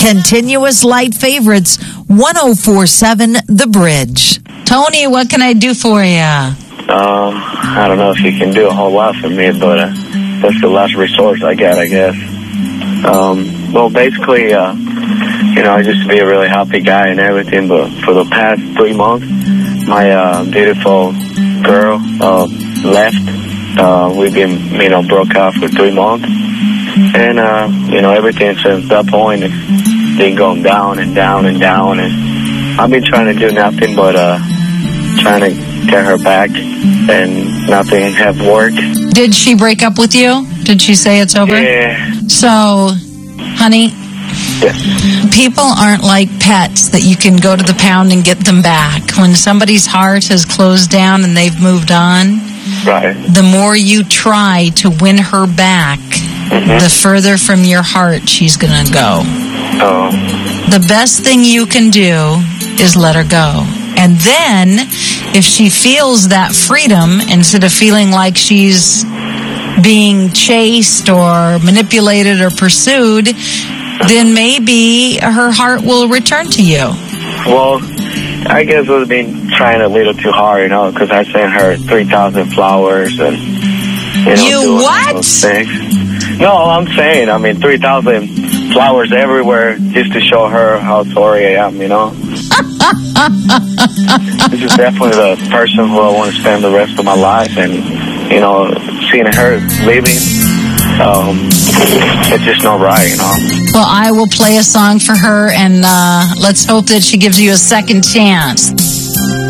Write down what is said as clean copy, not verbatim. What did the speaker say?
Continuous light favorites, 104.7 The Bridge. Tony, what can I do for you? I don't know if you can do a whole lot for me, but that's the last resource I got, I guess. Well, basically, I used to be a really happy guy and everything, but for the past 3 months, my beautiful girl left. We've been, broke up for 3 months. And, everything since that point has been going down and down and down. And I've been trying to do nothing but trying to get her back, and nothing have worked. Did she break up with you? Did she say it's over? Yeah. So, honey, yes. People aren't like pets that you can go to the pound and get them back. When somebody's heart has closed down and they've moved on, right, the more you try to win her back, the further from your heart she's going to go. Oh. The best thing you can do is let her go. And then, if she feels that freedom, instead of feeling like she's being chased or manipulated or pursued, then maybe her heart will return to you. Well, I guess I've been trying a little too hard, because I sent her 3,000 flowers and, You what? those things. No, I'm saying, 3,000 flowers everywhere just to show her how sorry I am, This is definitely the person who I want to spend the rest of my life, and, seeing her leaving, it's just not right, Well, I will play a song for her, and let's hope that she gives you a second chance.